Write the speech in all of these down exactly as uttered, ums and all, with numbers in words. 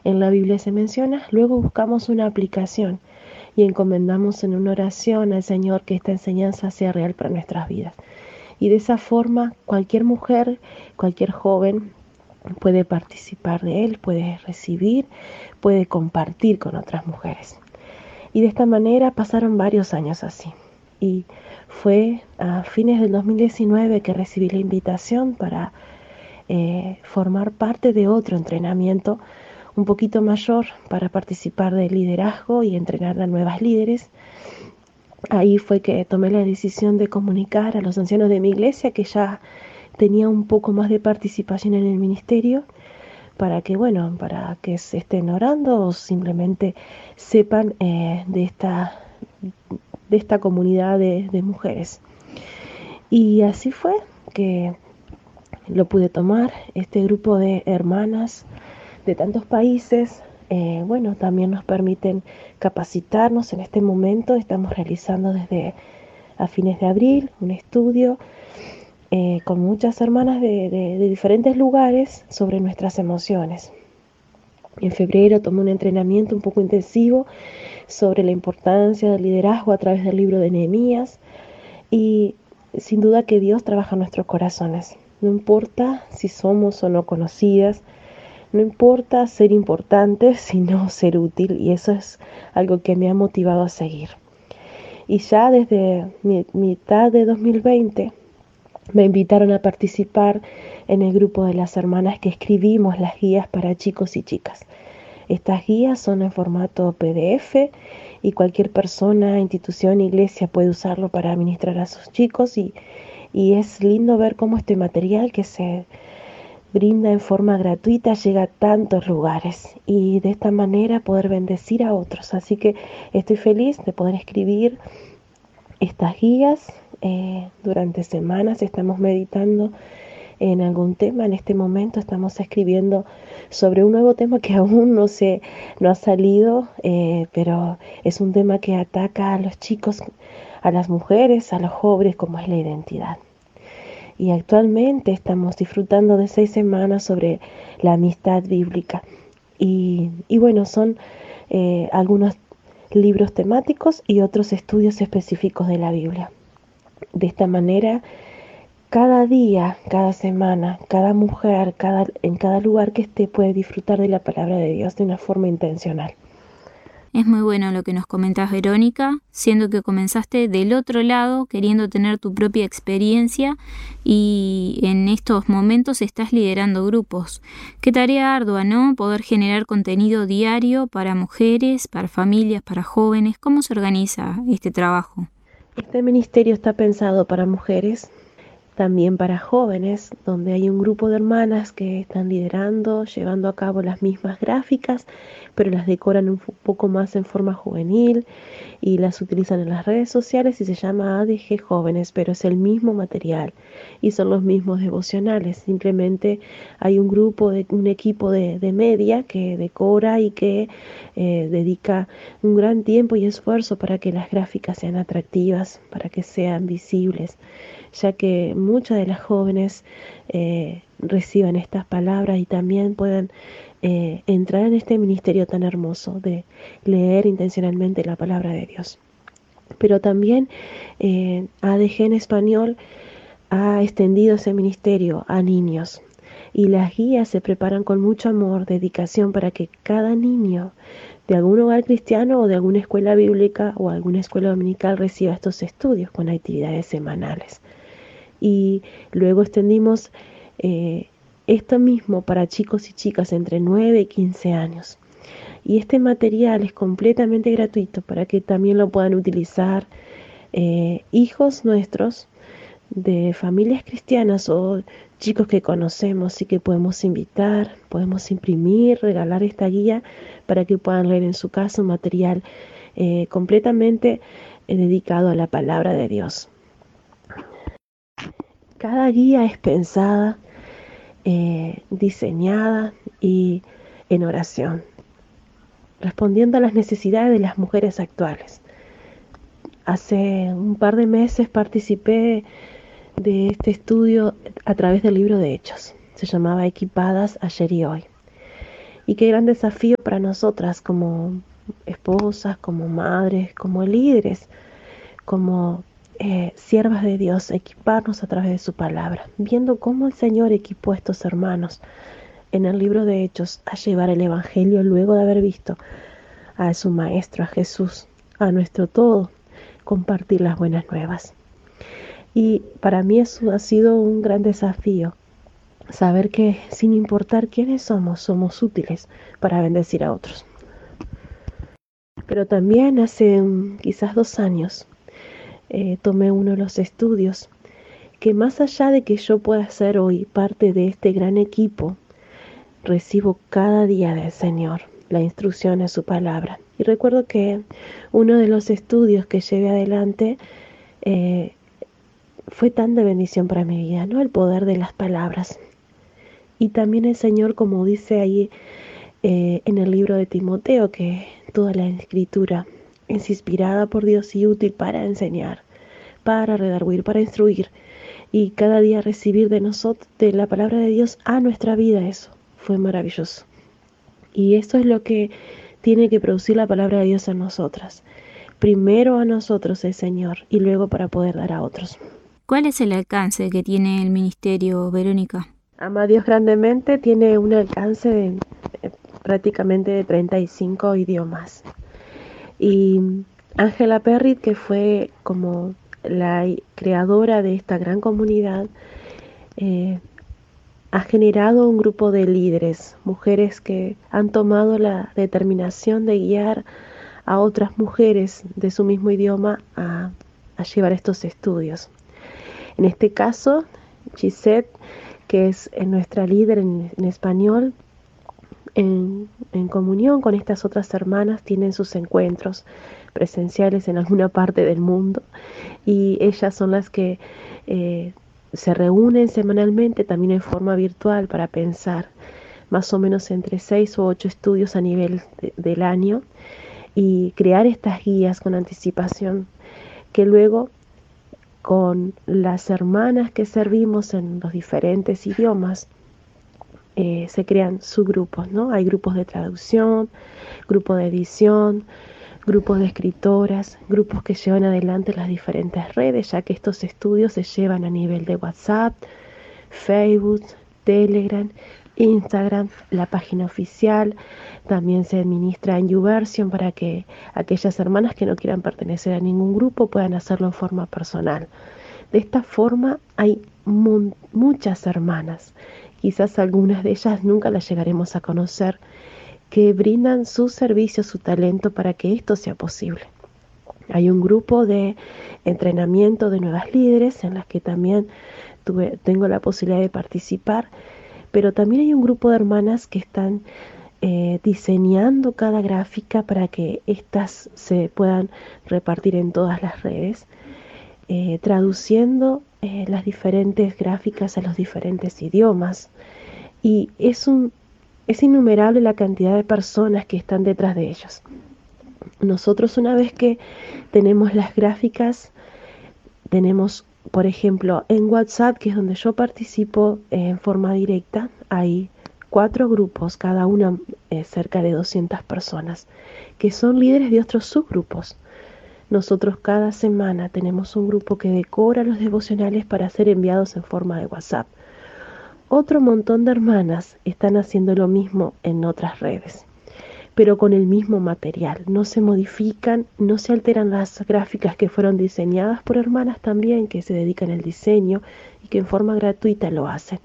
en la Biblia se menciona, luego buscamos una aplicación y encomendamos en una oración al Señor que esta enseñanza sea real para nuestras vidas. Y de esa forma cualquier mujer, cualquier joven puede participar de él, puede recibir, puede compartir con otras mujeres. Y de esta manera pasaron varios años así. Y fue a fines del dos mil diecinueve que recibí la invitación para eh, formar parte de otro entrenamiento un poquito mayor para participar del liderazgo y entrenar a nuevas líderes. Ahí fue que tomé la decisión de comunicar a los ancianos de mi iglesia que ya tenía un poco más de participación en el ministerio, para que, bueno, para que se estén orando o simplemente sepan eh, de esta de esta comunidad de, de mujeres. Y así fue que lo pude tomar, este grupo de hermanas de tantos países, eh, bueno, también nos permiten capacitarnos. En este momento estamos realizando desde a fines de abril un estudio eh, con muchas hermanas de, de, de diferentes lugares sobre nuestras emociones. En febrero tomé un entrenamiento un poco intensivo sobre la importancia del liderazgo a través del libro de Nehemías, y sin duda que Dios trabaja en nuestros corazones. No importa si somos o no conocidas, no importa ser importantes, sino ser útil, y eso es algo que me ha motivado a seguir. Y ya desde mi, mitad de dos mil veinte me invitaron a participar en el grupo de las hermanas que escribimos las guías para chicos y chicas. Estas guías son en formato P D F y cualquier persona, institución, iglesia puede usarlo para administrar a sus chicos, y, y es lindo ver cómo este material que se brinda en forma gratuita llega a tantos lugares y de esta manera poder bendecir a otros. Así que estoy feliz de poder escribir estas guías. Eh, durante semanas estamos meditando en algún tema. En este momento estamos escribiendo sobre un nuevo tema que aún no se no ha salido, eh, pero es un tema que ataca a los chicos, a las mujeres, a los jóvenes, como es la identidad. Y actualmente estamos disfrutando de seis semanas sobre la amistad bíblica. Y, y bueno, son eh, algunos libros temáticos y otros estudios específicos de la Biblia. De esta manera, cada día, cada semana, cada mujer, cada, en cada lugar que esté puede disfrutar de la palabra de Dios de una forma intencional. Es muy bueno lo que nos comentas, Verónica, siendo que comenzaste del otro lado, queriendo tener tu propia experiencia, y en estos momentos estás liderando grupos. Qué tarea ardua, ¿no? Poder generar contenido diario para mujeres, para familias, para jóvenes. ¿Cómo se organiza este trabajo? Este ministerio está pensado para mujeres, también para jóvenes, donde hay un grupo de hermanas que están liderando, llevando a cabo las mismas gráficas, pero las decoran un poco más en forma juvenil y las utilizan en las redes sociales, y se llama A D G Jóvenes, pero es el mismo material y son los mismos devocionales. Simplemente hay un grupo, de, un equipo de, de media que decora y que eh, dedica un gran tiempo y esfuerzo para que las gráficas sean atractivas, para que sean visibles, ya que muchas de las jóvenes eh, reciban estas palabras y también puedan eh, entrar en este ministerio tan hermoso de leer intencionalmente la palabra de Dios. Pero también eh, A D G en español ha extendido ese ministerio a niños, y las guías se preparan con mucho amor, dedicación, para que cada niño de algún hogar cristiano o de alguna escuela bíblica o alguna escuela dominical reciba estos estudios con actividades semanales. Y luego extendimos eh, esto mismo para chicos y chicas entre nueve y quince años. Y este material es completamente gratuito para que también lo puedan utilizar eh, hijos nuestros de familias cristianas o chicos que conocemos y que podemos invitar, podemos imprimir, regalar esta guía para que puedan leer en su casa un material eh, completamente eh, dedicado a la palabra de Dios. Cada guía es pensada, eh, diseñada y en oración, respondiendo a las necesidades de las mujeres actuales. Hace un par de meses participé de este estudio a través del libro de Hechos. Se llamaba Equipadas ayer y hoy. Y qué gran desafío para nosotras como esposas, como madres, como líderes, como eh, siervas de Dios, equiparnos a través de su palabra, viendo cómo el Señor equipó a estos hermanos en el libro de Hechos a llevar el Evangelio luego de haber visto a su Maestro, a Jesús, a nuestro todo, compartir las buenas nuevas. Y para mí eso ha sido un gran desafío, saber que sin importar quiénes somos, somos útiles para bendecir a otros. Pero también hace um, quizás dos años eh, tomé uno de los estudios que más allá de que yo pueda ser hoy parte de este gran equipo, recibo cada día del Señor la instrucción en su palabra. Y recuerdo que uno de los estudios que llevé adelante eh, fue tan de bendición para mi vida, ¿no? El poder de las palabras. Y también el Señor, como dice ahí eh, en el libro de Timoteo, que toda la escritura es inspirada por Dios y útil para enseñar, para redarguir, para instruir, y cada día recibir de nosotros, de la palabra de Dios a nuestra vida. Eso fue maravilloso. Y eso es lo que tiene que producir la palabra de Dios en nosotras. Primero a nosotros el Señor y luego para poder dar a otros. ¿Cuál es el alcance que tiene el ministerio, Verónica? Ama a Dios grandemente tiene un alcance de eh, prácticamente de treinta y cinco idiomas. Y Angela Perry, que fue como la creadora de esta gran comunidad, eh, ha generado un grupo de líderes, mujeres que han tomado la determinación de guiar a otras mujeres de su mismo idioma a, a llevar estos estudios. En este caso, Gisette, que es nuestra líder en, en español, en, en comunión con estas otras hermanas, tienen sus encuentros presenciales en alguna parte del mundo, y ellas son las que eh, se reúnen semanalmente, también en forma virtual, para pensar más o menos entre seis o ocho estudios a nivel de, del año, y crear estas guías con anticipación, que luego con las hermanas que servimos en los diferentes idiomas eh, se crean subgrupos, ¿no? Hay grupos de traducción, grupos de edición, grupos de escritoras, grupos que llevan adelante las diferentes redes, ya que estos estudios se llevan a nivel de WhatsApp, Facebook, Telegram, Instagram, la página oficial. También se administra en YouVersion para que aquellas hermanas que no quieran pertenecer a ningún grupo puedan hacerlo en forma personal. De esta forma hay mu- muchas hermanas, quizás algunas de ellas nunca las llegaremos a conocer, que brindan su servicio, su talento para que esto sea posible. Hay un grupo de entrenamiento de nuevas líderes en las que también tuve, tengo la posibilidad de participar, pero también hay un grupo de hermanas que están eh, diseñando cada gráfica para que éstas se puedan repartir en todas las redes, eh, traduciendo eh, las diferentes gráficas a los diferentes idiomas. Y es un Es innumerable la cantidad de personas que están detrás de ellos. Nosotros, una vez que tenemos las gráficas, tenemos, por ejemplo, en WhatsApp, que es donde yo participo eh, en forma directa, hay cuatro grupos, cada uno eh, cerca de doscientas personas, que son líderes de otros subgrupos. Nosotros cada semana tenemos un grupo que decora los devocionales para ser enviados en forma de WhatsApp. Otro montón de hermanas están haciendo lo mismo en otras redes, pero con el mismo material. No se modifican, no se alteran las gráficas que fueron diseñadas por hermanas también que se dedican al diseño y que en forma gratuita lo hacen.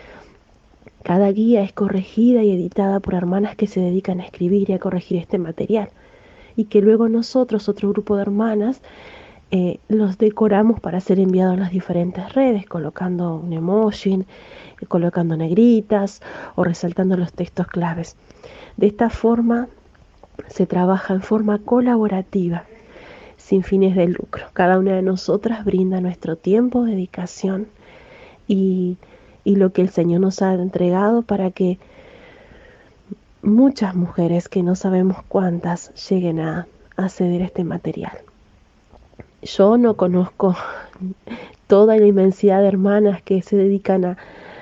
Cada guía es corregida y editada por hermanas que se dedican a escribir y a corregir este material, y que luego nosotros, otro grupo de hermanas, Eh, los decoramos para ser enviados a las diferentes redes, colocando un emoji, eh, colocando negritas o resaltando los textos claves. De esta forma se trabaja en forma colaborativa, sin fines de lucro. Cada una de nosotras brinda nuestro tiempo, dedicación y, y lo que el Señor nos ha entregado para que muchas mujeres, que no sabemos cuántas, lleguen a acceder a este material. Yo no conozco toda la inmensidad de hermanas que se dedican a,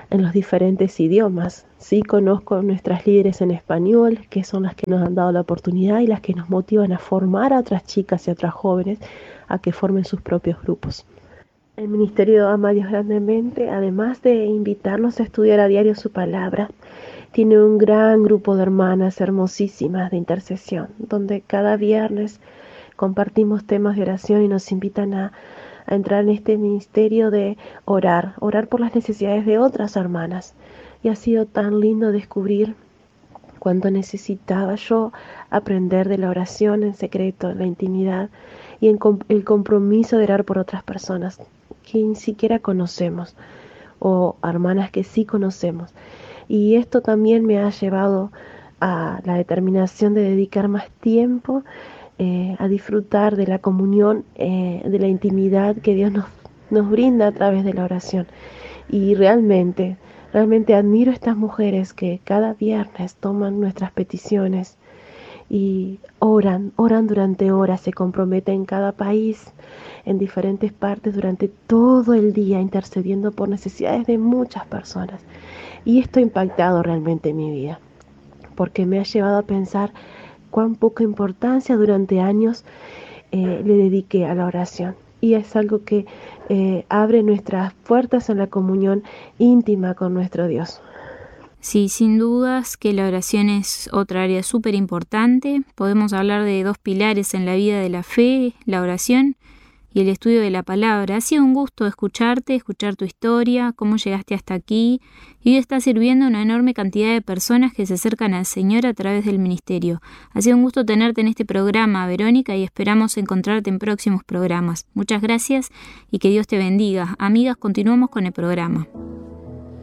en los diferentes idiomas. Sí conozco a nuestras líderes en español, que son las que nos han dado la oportunidad y las que nos motivan a formar a otras chicas y a otras jóvenes a que formen sus propios grupos. El Ministerio Ama a Dios Grandemente, además de invitarnos a estudiar a diario su palabra, tiene un gran grupo de hermanas hermosísimas de intercesión, donde cada viernes compartimos temas de oración y nos invitan a, a entrar en este ministerio de orar, orar por las necesidades de otras hermanas. Y ha sido tan lindo descubrir cuánto necesitaba yo aprender de la oración en secreto, en la intimidad y en com- el compromiso de orar por otras personas que ni siquiera conocemos o hermanas que sí conocemos. Y esto también me ha llevado a la determinación de dedicar más tiempo eh, a disfrutar de la comunión, eh, de la intimidad que Dios nos, nos brinda a través de la oración. Y realmente, realmente admiro a estas mujeres que cada viernes toman nuestras peticiones y oran, oran durante horas, se comprometen en cada país, en diferentes partes durante todo el día, intercediendo por necesidades de muchas personas. Y esto ha impactado realmente mi vida, porque me ha llevado a pensar cuán poca importancia durante años eh, le dediqué a la oración. Y es algo que eh, abre nuestras puertas en la comunión íntima con nuestro Dios. Sí, sin dudas que la oración es otra área súper importante. Podemos hablar de dos pilares en la vida de la fe, la oración y el estudio de la palabra. Ha sido un gusto escucharte, escuchar tu historia, cómo llegaste hasta aquí, y hoy estás sirviendo a una enorme cantidad de personas que se acercan al Señor a través del ministerio. Ha sido un gusto tenerte en este programa, Verónica, y esperamos encontrarte en próximos programas. Muchas gracias y que Dios te bendiga. Amigas, continuamos con el programa.